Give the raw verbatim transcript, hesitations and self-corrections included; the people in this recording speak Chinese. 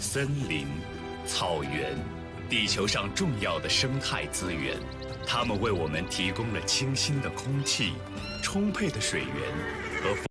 森林、草原，地球上重要的生态资源，它们为我们提供了清新的空气、充沛的水源和